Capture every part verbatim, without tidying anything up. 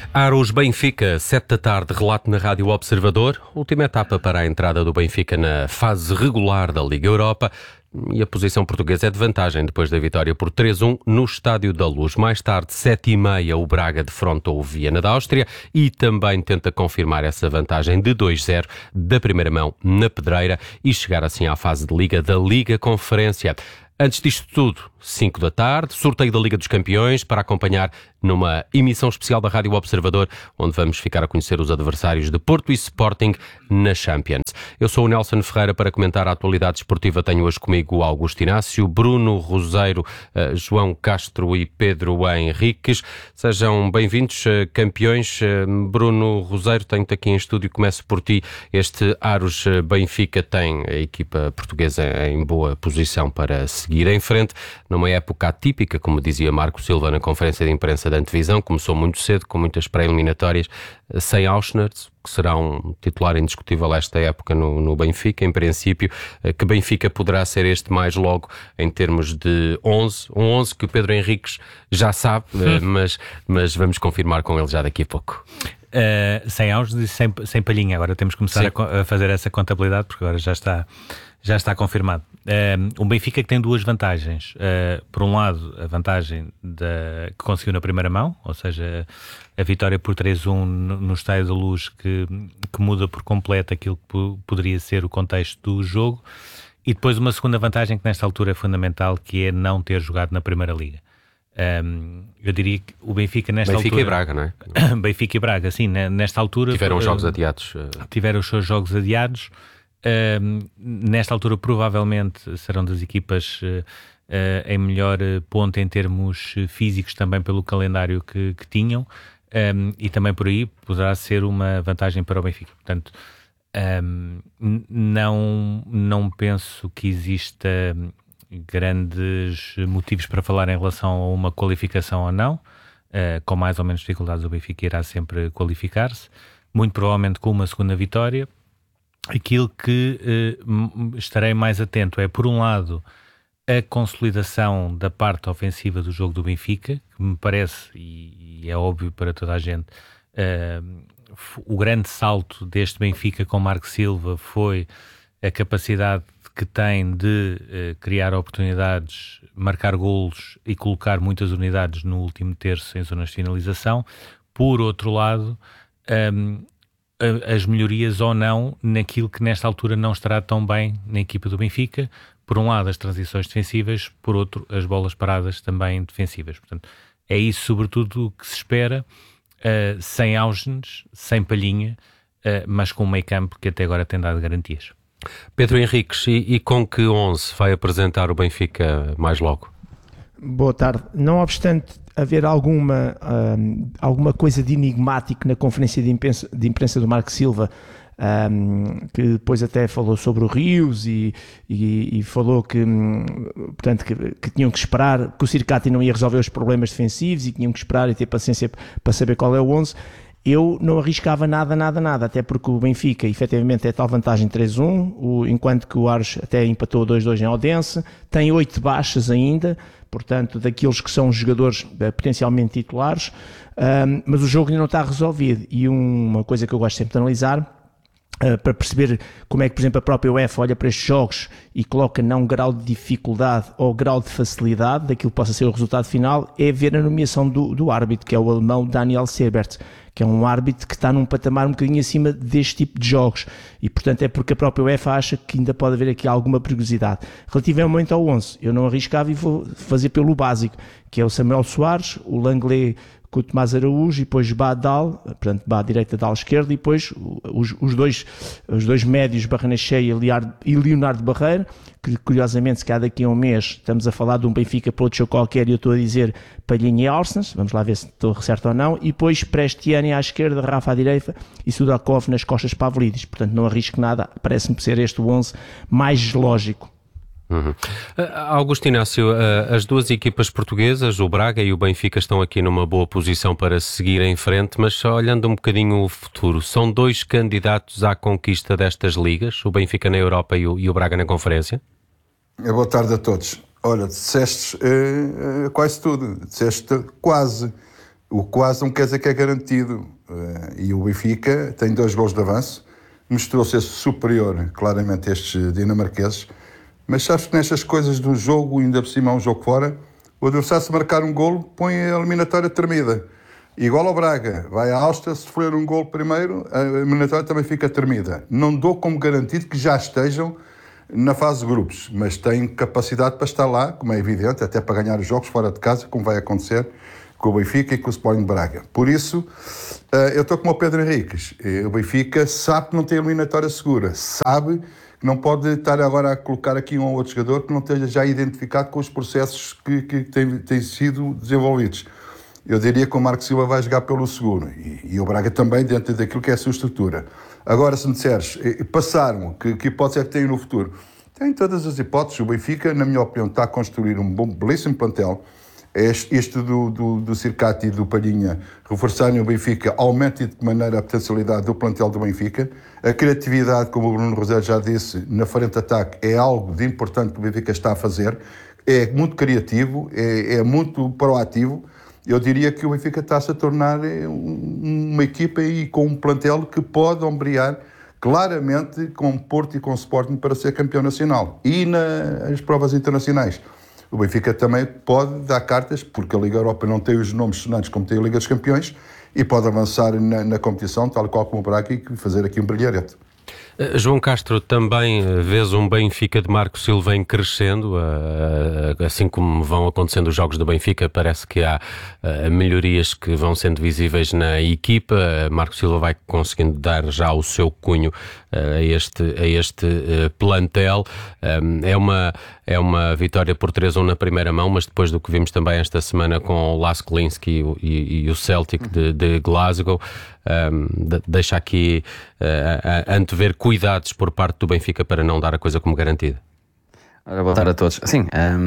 Aros Benfica, sete da tarde, relato na Rádio Observador. Última etapa para a entrada do Benfica na fase regular da Liga Europa. E a posição portuguesa é de vantagem depois da vitória por três a um no Estádio da Luz. Mais tarde, sete e meia, o Braga defrontou o Viena da Áustria e também tenta confirmar essa vantagem de dois a zero da primeira mão na Pedreira e chegar assim à fase de Liga da Liga Conferência. Antes disto tudo, cinco da tarde, sorteio da Liga dos Campeões para acompanhar numa emissão especial da Rádio Observador, onde vamos ficar a conhecer os adversários de Porto e Sporting na Champions. Eu sou o Nelson Ferreira para comentar a atualidade esportiva. Tenho hoje comigo o Augusto Inácio, Bruno Roseiro, uh, João Castro e Pedro Henriques. Sejam bem-vindos, uh, campeões. Uh, Bruno Roseiro, tenho-te aqui em estúdio, começo por ti. Este Aros Benfica tem a equipa portuguesa em boa posição para seguir em frente. Numa época atípica, como dizia Marco Silva na conferência de imprensa da antevisão, começou muito cedo, com muitas pré-eliminatórias, sem Auschwitz, que será um titular indiscutível esta época no, no Benfica, em princípio. Que Benfica poderá ser este mais logo em termos de onze, um onze que o Pedro Henriques já sabe, hum. mas, mas vamos confirmar com ele já daqui a pouco. Uh, sem Auschwitz e sem, sem Palhinha, agora temos que começar a, a fazer essa contabilidade, porque agora já está, já está confirmado. Uh, um Benfica que tem duas vantagens. Uh, por um lado, a vantagem da, que conseguiu na primeira mão, ou seja, a vitória por três a um no, no Estádio da Luz, que, que muda por completo aquilo que p- poderia ser o contexto do jogo, e depois uma segunda vantagem que nesta altura é fundamental, que é não ter jogado na Primeira Liga. Um, eu diria que o Benfica nesta Benfica altura... e Braga, não é? Benfica e Braga, sim, nesta altura... Tiveram uh, jogos adiados. Uh... Tiveram os seus jogos adiados. Uh, nesta altura provavelmente serão das equipas uh, uh, em melhor ponto em termos físicos, também pelo calendário que, que tinham, um, e também por aí poderá ser uma vantagem para o Benfica. Portanto, um, não, não penso que exista grandes motivos para falar em relação a uma qualificação ou não. Uh, com mais ou menos dificuldades o Benfica irá sempre qualificar-se, muito provavelmente com uma segunda vitória. Aquilo que uh, estarei mais atento é, por um lado, a consolidação da parte ofensiva do jogo do Benfica, que me parece, e, e é óbvio para toda a gente, uh, o grande salto deste Benfica com Marco Silva foi a capacidade que tem de uh, criar oportunidades, marcar golos e colocar muitas unidades no último terço em zonas de finalização. Por outro lado, um, as melhorias ou não naquilo que nesta altura não estará tão bem na equipa do Benfica. Por um lado, as transições defensivas, por outro, as bolas paradas também defensivas. Portanto, é isso sobretudo que se espera, uh, sem Augens, sem Palhinha, uh, mas com um meio campo que até agora tem dado garantias. Pedro Henriques, e, e com que onze vai apresentar o Benfica mais logo? Boa tarde. Não obstante haver alguma, um, alguma coisa de enigmático na conferência de imprensa, de imprensa do Marco Silva, um, que depois até falou sobre o Rios e, e, e falou que, um, portanto, que, que tinham que esperar, que o Circati não ia resolver os problemas defensivos e que tinham que esperar e ter paciência para saber qual é o onze. Eu não arriscava nada, nada, nada, até porque o Benfica, efetivamente, é tal vantagem três a um, o, enquanto que o Aros até empatou dois a dois em Odense, tem oito baixas ainda, portanto, daqueles que são jogadores uh, potencialmente titulares, um, mas o jogo ainda não está resolvido. E uma coisa que eu gosto sempre de analisar, Uh, para perceber como é que, por exemplo, a própria UEFA olha para estes jogos e coloca não grau de dificuldade ou grau de facilidade daquilo que possa ser o resultado final, é ver a nomeação do, do árbitro, que é o alemão Daniel Seibert, que é um árbitro que está num patamar um bocadinho acima deste tipo de jogos e, portanto, é porque a própria UEFA acha que ainda pode haver aqui alguma perigosidade. Relativamente ao onze, eu não arriscava e vou fazer pelo básico, que é o Samuel Soares, o Langley com o Tomás Araújo e depois Badal, portanto, Bá à direita, Dal à esquerda, e depois os, os, dois, os dois médios, Barrenechea e Leonardo Barreiro, que curiosamente, se calhar daqui a um mês estamos a falar de um Benfica para outro jogo qualquer e eu estou a dizer Palhinha e Arsens, vamos lá ver se estou certo ou não, e depois Prestiani à esquerda, Rafa à direita e Sudakov nas costas Pavlidis. Portanto, não arrisco nada, parece-me ser este o onze mais lógico. Uhum. Uh, Augusto Inácio, uh, as duas equipas portuguesas, o Braga e o Benfica, estão aqui numa boa posição para seguir em frente, mas olhando um bocadinho o futuro, são dois candidatos à conquista destas ligas, o Benfica na Europa e o, e o Braga na Conferência? Boa tarde a todos. Olha, disseste uh, uh, quase tudo, disseste quase, O quase não quer dizer que é garantido. E o Benfica tem dois gols de avanço, mostrou-se superior claramente a estes dinamarqueses, mas sabes que nestas coisas do jogo, ainda por cima um jogo fora, o adversário se marcar um golo põe a eliminatória tremida. Igual ao Braga, vai à Áustria, se sofrer um golo primeiro, a eliminatória também fica tremida. Não dou como garantido que já estejam na fase de grupos, mas têm capacidade para estar lá, como é evidente, até para ganhar os jogos fora de casa, como vai acontecer com o Benfica e com o Sporting Braga. Por isso, eu estou como o Pedro Henriques. O Benfica sabe que não tem eliminatória segura, sabe que não pode estar agora a colocar aqui um ou outro jogador que não esteja já identificado com os processos que, que têm, têm sido desenvolvidos. Eu diria que o Marco Silva vai jogar pelo seguro e, e o Braga também dentro daquilo que é a sua estrutura. Agora, se me disseres, passaram, que, que hipótese é que tem no futuro? Tem todas as hipóteses. O Benfica, na minha opinião, está a construir um bom, belíssimo plantel. Este, este do, do, do Circati e do Palhinha reforçarem o Benfica aumenta de maneira a potencialidade do plantel do Benfica. A criatividade, como o Bruno Rosé já disse, na frente de ataque é algo de importante que o Benfica está a fazer. É muito criativo, é, é muito proativo. Eu diria que o Benfica está-se a tornar uma equipa e com um plantel que pode ombrear claramente com Porto e com Sporting para ser campeão nacional. E nas provas internacionais, o Benfica também pode dar cartas, porque a Liga Europa não tem os nomes sonantes como tem a Liga dos Campeões, e pode avançar na, na competição, tal qual como o Braga, e fazer aqui um brilharete. João Castro, também vês um Benfica de Marco Silva em crescendo, assim como vão acontecendo os jogos do Benfica, parece que há melhorias que vão sendo visíveis na equipa. Marco Silva vai conseguindo dar já o seu cunho a este, a este plantel. É uma, é uma vitória por três a um na primeira mão, mas depois do que vimos também esta semana com o Lask Linski e, e, e o Celtic de, de Glasgow, Um, deixa aqui uh, a antever cuidados por parte do Benfica para não dar a coisa como garantida. Ora, boa tarde a todos. Sim,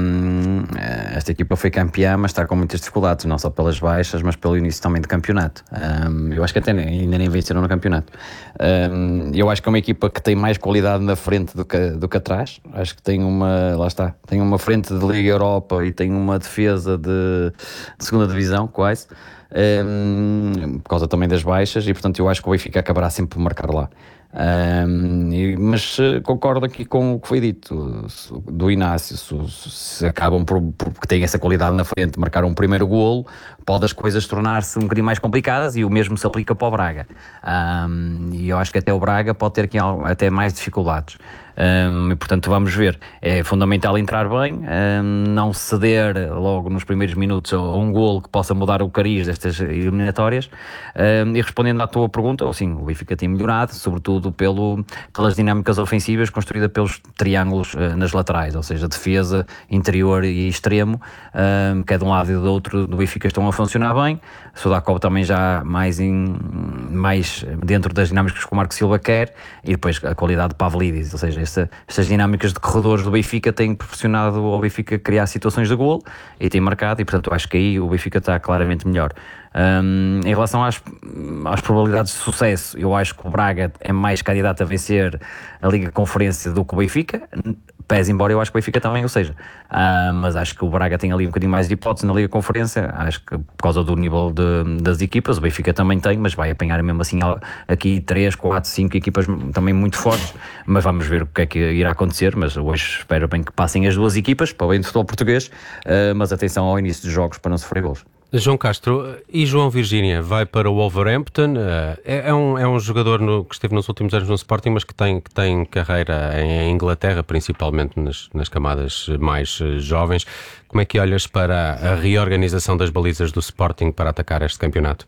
um, esta equipa foi campeã, mas está com muitas dificuldades, não só pelas baixas, mas pelo início também do campeonato. Um, eu acho que até ainda nem venceram no campeonato. Um, eu acho que é uma equipa que tem mais qualidade na frente do que, do que atrás. Acho que tem uma, lá está, tem uma frente de Liga Europa e tem uma defesa de, de segunda divisão, quase. Um, por causa também das baixas, e portanto eu acho que o Benfica acabará sempre por marcar lá. Um, e, mas concordo aqui com o que foi dito do Inácio. Se, se acabam por, porque têm essa qualidade na frente, marcar um primeiro golo, pode as coisas tornar-se um bocadinho mais complicadas, e o mesmo se aplica para o Braga. Um, e eu acho que até o Braga pode ter aqui até mais dificuldades. Um, e portanto vamos ver, é fundamental entrar bem, um, não ceder logo nos primeiros minutos a um golo que possa mudar o cariz destas eliminatórias. Um, e respondendo à tua pergunta, sim, o Benfica tem melhorado, sobretudo pelo, pelas dinâmicas ofensivas construídas pelos triângulos uh, nas laterais, ou seja, defesa, interior e extremo, um, que é de um lado e do outro do Benfica estão a funcionar bem. Sudakov também já mais, em, mais dentro das dinâmicas que o Marco Silva quer, e depois a qualidade de Pavlidis, ou seja, esta, estas dinâmicas de corredores do Benfica têm proporcionado ao Benfica criar situações de golo e tem marcado, e portanto acho que aí o Benfica está claramente melhor. Um, em relação às, às probabilidades de sucesso, eu acho que o Braga é mais candidato a vencer a Liga Conferência do que o Benfica, pese embora eu acho que o Benfica também, ou seja, uh, mas acho que o Braga tem ali um bocadinho mais de hipótese na Liga Conferência. Acho que por causa do nível de, das equipas, o Benfica também tem, mas vai apanhar mesmo assim aqui três, quatro, cinco equipas também muito fortes, mas vamos ver o que é que irá acontecer. Mas hoje espero bem que passem as duas equipas, para o bem do futebol português, uh, mas atenção ao início dos jogos para não sofrer golos. João Castro, e João Virgínia vai para o Wolverhampton. É, é, um, é um jogador no, que esteve nos últimos anos no Sporting, mas que tem, que tem carreira em Inglaterra, principalmente nas, nas camadas mais jovens. Como é que olhas para a reorganização das balizas do Sporting para atacar este campeonato?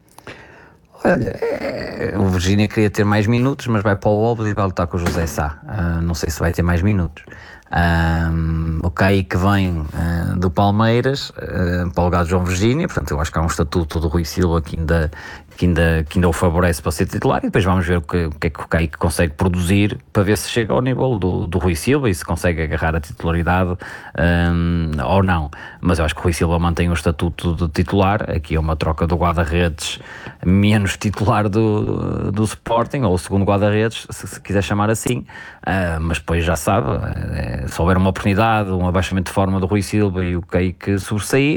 Olha, é, o Virgínia queria ter mais minutos, mas vai para o Wolves e vai lutar com o José Sá. Uh, não sei se vai ter mais minutos. Um, o Kaique vem uh, do Palmeiras uh, para o lugar de João Virgínia, portanto eu acho que há um estatuto do Rui Silva que ainda, que ainda, que ainda o favorece para ser titular, e depois vamos ver o que, o que é que o Kaique consegue produzir para ver se chega ao nível do, do Rui Silva e se consegue agarrar a titularidade um, ou não. Mas eu acho que o Rui Silva mantém o estatuto de titular. Aqui é uma troca do guarda-redes menos titular do, do Sporting, ou o segundo guarda-redes, se, se quiser chamar assim, uh, mas depois já sabe, uh, se houver uma oportunidade, um abaixamento de forma do Rui Silva e o Kaique sobressair,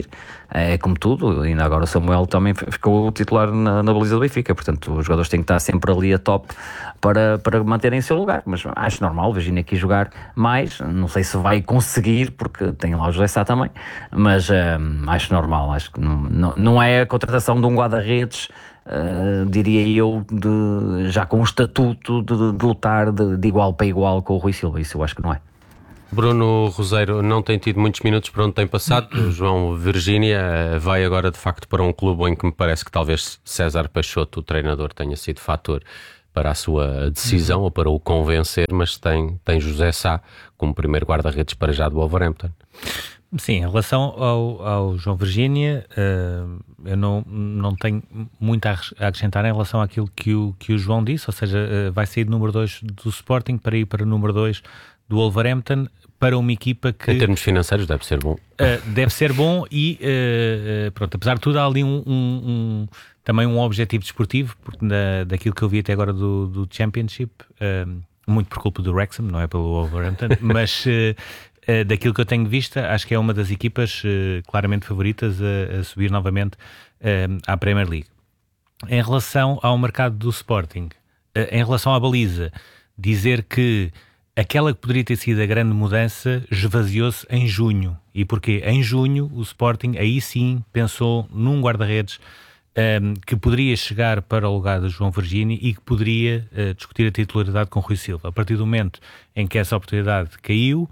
é como tudo, ainda agora o Samuel também ficou titular na, na baliza do Benfica, portanto os jogadores têm que estar sempre ali a top para, para manterem o seu lugar, mas acho normal o Virgínia aqui jogar mais, não sei se vai conseguir, porque tem lá o José Sá também, mas uh, acho normal, acho que não, não, não é a contratação de um guarda-redes, uh, diria eu, de, já com o estatuto de, de lutar de, de igual para igual com o Rui Silva, isso eu acho que não é. Bruno Roseiro não tem tido muitos minutos por onde tem passado. O João Virgínia vai agora de facto para um clube em que me parece que talvez César Peixoto, o treinador, tenha sido fator para a sua decisão uhum. ou para o convencer, mas tem, tem José Sá como primeiro guarda-redes para já do Wolverhampton. Sim, em relação ao, ao João Virgínia, uh, eu não, não tenho muito a acrescentar em relação àquilo que o, que o João disse, ou seja, uh, vai sair de número dois do Sporting para ir para o número dois do Wolverhampton, para uma equipa que... Em termos financeiros deve ser bom. Uh, deve ser bom e, uh, pronto, apesar de tudo há ali um, um, um, também um objetivo desportivo, porque da, daquilo que eu vi até agora do, do Championship, uh, muito por culpa do Wrexham, não é pelo Wolverhampton, mas... Uh, Uh, daquilo que eu tenho visto, acho que é uma das equipas uh, claramente favoritas a, a subir novamente uh, à Premier League. Em relação ao mercado do Sporting, uh, em relação à baliza, dizer que aquela que poderia ter sido a grande mudança esvaziou-se em junho. E porquê? Em junho o Sporting aí sim pensou num guarda-redes um, que poderia chegar para o lugar de João Virgínia e que poderia uh, discutir a titularidade com Rui Silva. A partir do momento em que essa oportunidade caiu,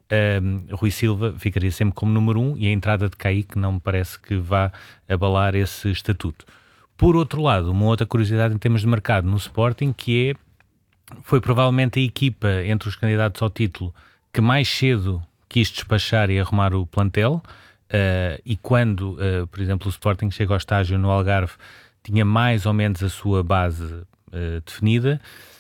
Um, Rui Silva ficaria sempre como número um e a entrada de Kaique não me parece que vá abalar esse estatuto. Por outro lado, uma outra curiosidade em termos de mercado no Sporting, que é, foi provavelmente a equipa entre os candidatos ao título que mais cedo quis despachar e arrumar o plantel, uh, e quando, uh, por exemplo, o Sporting chega ao estágio no Algarve, tinha mais ou menos a sua base uh, definida,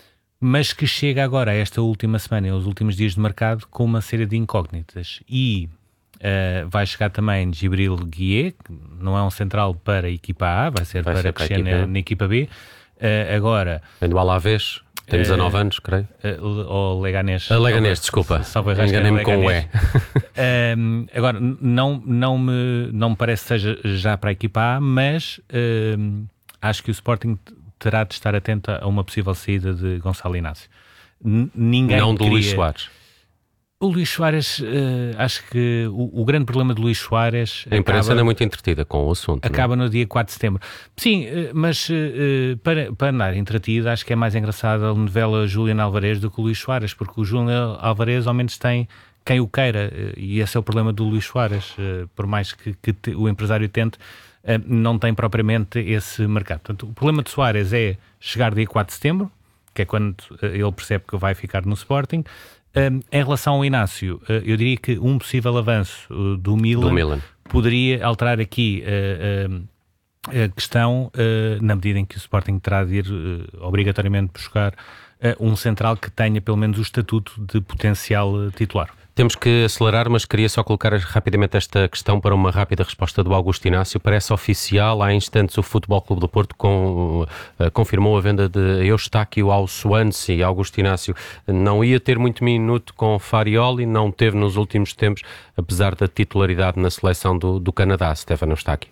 mas que chega agora a esta última semana, aos últimos dias de mercado, com uma série de incógnitas. E uh, vai chegar também Djibril Guié, que não é um central para a equipa A, vai ser vai para crescer na, na equipa B. Uh, agora... Vem do Alavés, tem dezanove uh, anos, creio. Uh, ou Leganés. A Leganés, desculpa. Enganei-me com o E. uh, agora, não, não, me, não me parece que seja já para a equipa A, mas uh, acho que o Sporting terá de estar atento a uma possível saída de Gonçalo Inácio. N- ninguém Não do queria... Luís Soares. O Luís Soares, uh, acho que o, o grande problema de Luís Soares... A imprensa acaba, anda muito entretida com o assunto. Acaba não? no dia quatro de setembro. Sim, uh, mas uh, para, para andar entretido, acho que é mais engraçada a novela Julián Alvarez do que o Luís Soares, porque o Julián Alvarez ao menos tem quem o queira, uh, e esse é o problema do Luís Soares. Uh, por mais que, que te, o empresário tente, uh, não tem propriamente esse mercado. Portanto, o problema de Soares é chegar dia quatro de setembro, que é quando uh, ele percebe que vai ficar no Sporting. Um, em relação ao Inácio, uh, eu diria que um possível avanço uh, do, Milan do Milan poderia alterar aqui uh, uh, a questão, uh, na medida em que o Sporting terá de ir uh, obrigatoriamente buscar uh, um central que tenha pelo menos o estatuto de potencial uh, titular. Temos que acelerar, mas queria só colocar rapidamente esta questão para uma rápida resposta do Augusto Inácio. Parece oficial, há instantes o Futebol Clube do Porto com, uh, confirmou a venda de Eustáquio ao Swansea. Augusto Inácio não ia ter muito minuto com Farioli, não teve nos últimos tempos, apesar da titularidade na seleção do, do Canadá. Stefano Eustáquio.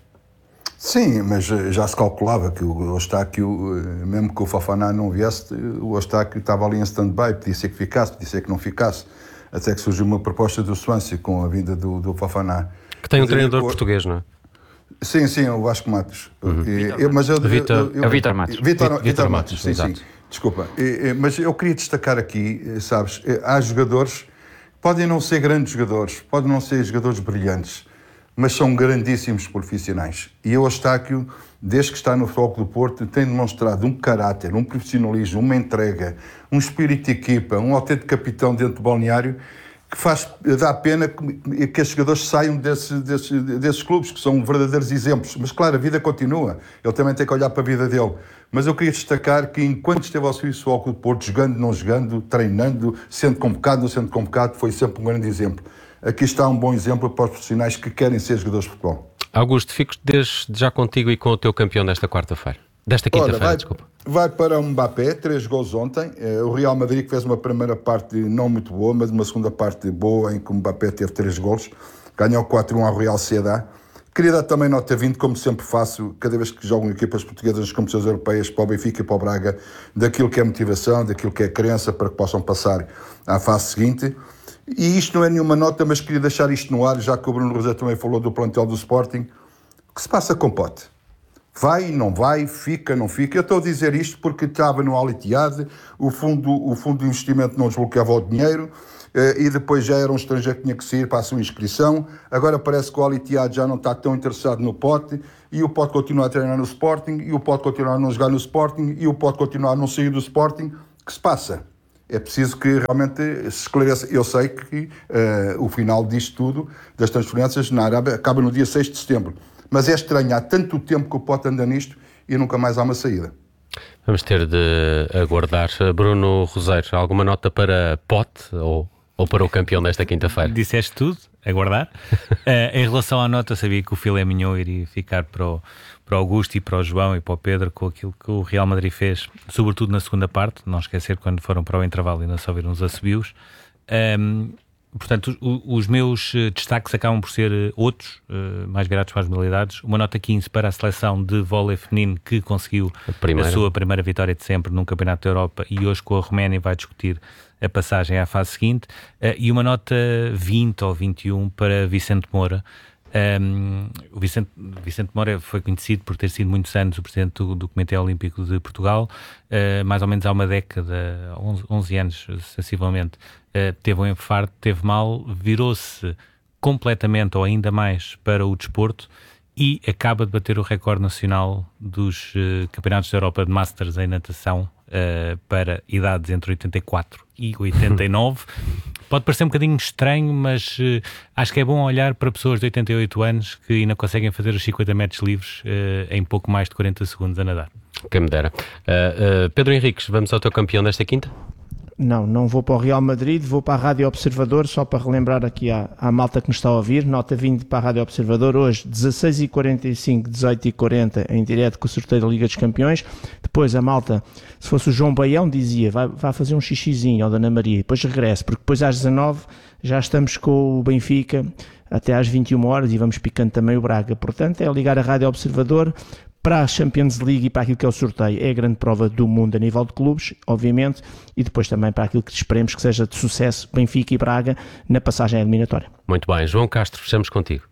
Sim, mas já se calculava que o Eustáquio, mesmo que o Fofana não viesse, o Eustáquio estava ali em stand-by, podia ser que ficasse, podia ser que não ficasse. Até que surgiu uma proposta do Swansea com a vinda do, do Fofana. Que tem um mas treinador eu, português, não é? Sim, sim, o Vasco Matos. Uhum. E, eu, mas eu, Vitor, eu, eu, é o Vítor Matos. Vítor, Vítor Matos, Matos, sim, exato. sim. Desculpa. E, mas eu queria destacar aqui, sabes, há jogadores, podem não ser grandes jogadores, podem não ser jogadores brilhantes, mas são grandíssimos profissionais. E o Eustáquio, desde que está no Futebol Clube do Porto, tem demonstrado um caráter, um profissionalismo, uma entrega, um espírito de equipa, um autêntico capitão dentro do balneário, que faz, dá pena que, que esses jogadores saiam desse, desse, desses clubes, que são verdadeiros exemplos. Mas claro, a vida continua, ele também tem que olhar para a vida dele. Mas eu queria destacar que enquanto esteve ao serviço do Futebol Clube do Porto, jogando, não jogando, treinando, sendo convocado, não sendo convocado, foi sempre um grande exemplo. Aqui está um bom exemplo para os profissionais que querem ser jogadores de futebol. Augusto, fico desde já contigo e com o teu campeão desta quarta-feira. Desta quinta-feira, desculpa. Vai para o Mbappé, três gols ontem. O Real Madrid que fez uma primeira parte não muito boa, mas uma segunda parte boa em que o Mbappé teve três gols. Ganhou quatro a um ao Real Sociedad. Queria dar também nota vinte, como sempre faço, cada vez que jogam equipas portuguesas nas competições europeias, para o Benfica e para o Braga, daquilo que é motivação, daquilo que é crença, para que possam passar à fase seguinte. E isto não é nenhuma nota, mas queria deixar isto no ar, já que o Bruno Rosé também falou do plantel do Sporting. O que se passa com Pote? Vai, não vai, fica, não fica? Eu estou a dizer isto porque estava no Al Ittihad, o fundo, o fundo de investimento não desbloqueava o dinheiro, e depois já era um estrangeiro que tinha que sair para a sua inscrição. Agora parece que o Al Ittihad já não está tão interessado no Pote, e o Pote continua a treinar no Sporting, e o Pote continua a não jogar no Sporting, e o Pote continua a não sair do Sporting. O que se passa? É preciso que realmente se esclareça. Eu sei que uh, o final disto tudo, das transferências na Arábia, acaba no dia seis de setembro. Mas é estranho, há tanto tempo que o Pote anda nisto e nunca mais há uma saída. Vamos ter de aguardar. Bruno Roseiro, alguma nota para Pote ou, ou para o campeão desta quinta-feira? Disseste tudo, aguardar. uh, em relação à nota, sabia que o filé mignon iria ficar para o, para o Augusto e para o João e para o Pedro com aquilo que o Real Madrid fez, sobretudo na segunda parte, não esquecer quando foram para o intervalo e ainda só viram os assobios. Um, Portanto, os meus destaques acabam por ser outros, mais virados para as modalidades. Uma nota quinze para a seleção de vôlei feminino, que conseguiu a, a sua primeira vitória de sempre num Campeonato da Europa, e hoje com a Roménia vai discutir a passagem à fase seguinte. E uma nota vinte ou vinte e um para Vicente Moura. Um, o Vicente, Vicente Moura foi conhecido por ter sido muitos anos o presidente do, do Comitê Olímpico de Portugal, uh, mais ou menos há uma década, onze, onze anos sensivelmente, uh, teve um infarto, teve mal, virou-se completamente ou ainda mais para o desporto e acaba de bater o recorde nacional dos uh, Campeonatos da Europa de Masters em natação uh, para idades entre oitenta e quatro e oitenta e nove. Pode parecer um bocadinho estranho, mas uh, acho que é bom olhar para pessoas de oitenta e oito anos que ainda conseguem fazer os cinquenta metros livres uh, em pouco mais de quarenta segundos a nadar. Quem me dera. Uh, uh, Pedro Henriques, vamos ao teu campeão desta quinta? Não, não vou para o Real Madrid, vou para a Rádio Observador, só para relembrar aqui à, à malta que nos está a ouvir. Nota vinte para a Rádio Observador, hoje dezasseis e quarenta e cinco, dezoito e quarenta, em direto com o sorteio da Liga dos Campeões. Depois a malta, se fosse o João Baião, dizia, vai, vai fazer um xixizinho, ó Dona Maria, e depois regresse, porque depois às dezanove já estamos com o Benfica até às vinte e uma horas e vamos picando também o Braga. Portanto, é ligar a Rádio Observador para a Champions League e para aquilo que é o sorteio. É a grande prova do mundo a nível de clubes, obviamente, e depois também para aquilo que esperemos que seja de sucesso, Benfica e Braga, na passagem eliminatória. Muito bem. João Castro, fechamos contigo.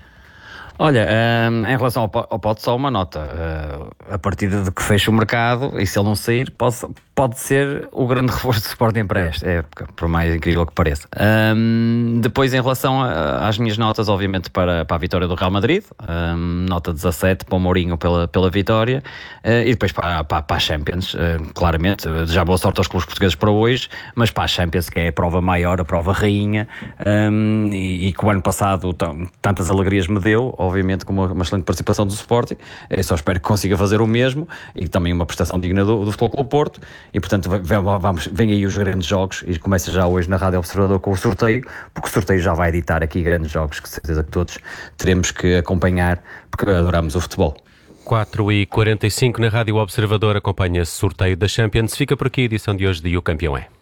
Olha, um, em relação ao, ao Pote, só uma nota. Uh, a partir de que fecha o mercado, e se ele não sair, pode, pode ser o grande reforço do Sporting para esta época, por mais incrível que pareça. Um, depois, em relação a, às minhas notas, obviamente, para, para a vitória do Real Madrid, um, nota dezassete para o Mourinho pela, pela vitória, uh, e depois para, para, para a Champions, uh, claramente, já boa sorte aos clubes portugueses para hoje, mas para a Champions, que é a prova maior, a prova rainha, um, e, e que o ano passado t- tantas alegrias me deu, obviamente com uma, uma excelente participação do Sporting. Eu só espero que consiga fazer o mesmo e também uma prestação digna do, do Futebol Clube Porto, e portanto vem, vamos, vem aí os grandes jogos, e começa já hoje na Rádio Observador com o sorteio, porque o sorteio já vai editar aqui grandes jogos que certeza que todos teremos que acompanhar, porque adoramos o futebol. quatro e quarenta e cinco na Rádio Observador, acompanha-se sorteio da Champions. Fica por aqui a edição de hoje de O Campeão É.